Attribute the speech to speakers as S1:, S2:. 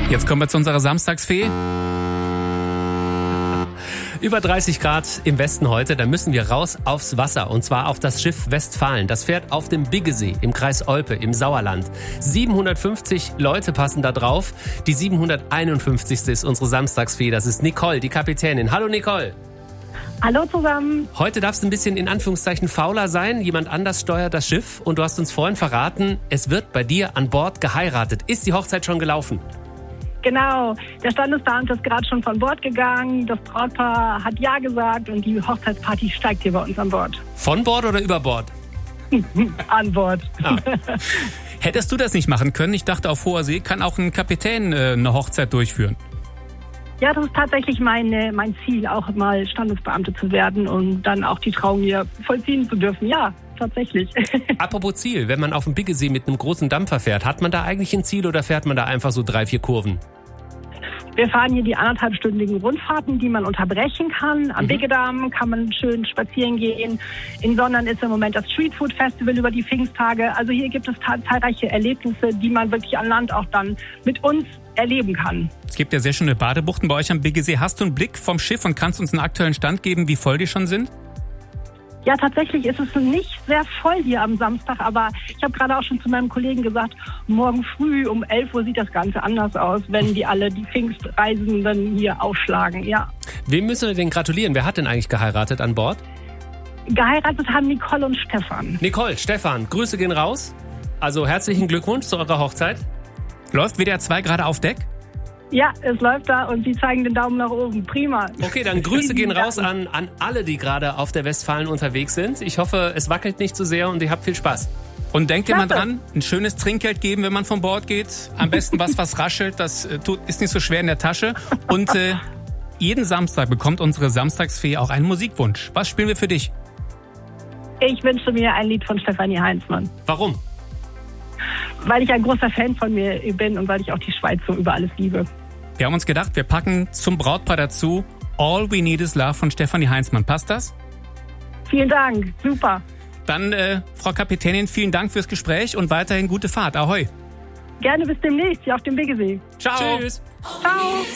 S1: Jetzt kommen wir zu unserer Samstagsfee.
S2: Über 30 Grad im Westen heute, da müssen wir raus aufs Wasser und zwar auf das Schiff Westfalen. Das fährt auf dem Biggesee im Kreis Olpe im Sauerland. 750 Leute passen da drauf. Die 751. ist unsere Samstagsfee, das ist Nicole, die Kapitänin. Hallo Nicole.
S3: Hallo zusammen.
S2: Heute darf es ein bisschen in Anführungszeichen fauler sein. Jemand anders steuert das Schiff und du hast uns vorhin verraten, es wird bei dir an Bord geheiratet. Ist die Hochzeit schon gelaufen?
S3: Genau, der Standesbeamte ist gerade schon von Bord gegangen, das Brautpaar hat Ja gesagt und die Hochzeitsparty steigt hier bei uns an Bord.
S2: Von Bord oder über Bord?
S3: An Bord.
S1: Ah. Hättest du das nicht machen können? Ich dachte, auf hoher See kann auch ein Kapitän eine Hochzeit durchführen.
S3: Ja, das ist tatsächlich mein Ziel, auch mal Standesbeamte zu werden und dann auch die Trauung hier vollziehen zu dürfen. Ja, tatsächlich.
S2: Apropos Ziel, wenn man auf dem Biggesee mit einem großen Dampfer fährt, hat man da eigentlich ein Ziel oder fährt man da einfach so 3-4 Kurven?
S3: Wir fahren hier die 1,5-stündigen Rundfahrten, die man unterbrechen kann. Am Biggedamm kann man schön spazieren gehen. In Sondern ist im Moment das Streetfood Festival über die Pfingsttage. Also hier gibt es zahlreiche Erlebnisse, die man wirklich an Land auch dann mit uns erleben kann.
S1: Es gibt ja sehr schöne Badebuchten bei euch am Biggesee. Hast du einen Blick vom Schiff und kannst uns einen aktuellen Stand geben, wie voll die schon sind?
S3: Ja, tatsächlich ist es nicht sehr voll hier am Samstag, aber ich habe gerade auch schon zu meinem Kollegen gesagt, morgen früh um 11 Uhr sieht das Ganze anders aus, wenn die Pfingstreisenden hier aufschlagen, ja.
S2: Wem müssen wir denn gratulieren? Wer hat denn eigentlich geheiratet an Bord?
S3: Geheiratet haben Nicole und Stefan.
S2: Nicole, Stefan, Grüße gehen raus. Also herzlichen Glückwunsch zu eurer Hochzeit.
S1: Läuft WDR 2 gerade auf Deck?
S3: Ja, es läuft da und sie zeigen den Daumen nach oben. Prima.
S2: Okay, dann Grüße gehen raus an alle, die gerade auf der Westfalen unterwegs sind. Ich hoffe, es wackelt nicht zu sehr und ihr habt viel Spaß.
S1: Und denkt immer dran, ein schönes Trinkgeld geben, wenn man von Bord geht. Am besten was raschelt, das ist nicht so schwer in der Tasche. Und jeden Samstag bekommt unsere Samstagsfee auch einen Musikwunsch. Was spielen wir für dich?
S3: Ich wünsche mir ein Lied von Stefanie Heinzmann.
S2: Warum?
S3: Weil ich ein großer Fan von mir bin und weil ich auch die Schweiz so über alles liebe.
S1: Wir haben uns gedacht, wir packen zum Brautpaar dazu All We Need Is Love von Stefanie Heinzmann. Passt das?
S3: Vielen Dank, super.
S1: Dann, Frau Kapitänin, vielen Dank fürs Gespräch und weiterhin gute Fahrt. Ahoi.
S3: Gerne bis demnächst hier auf dem Biggesee.
S1: Ciao.
S2: Tschüss.
S3: Ciao.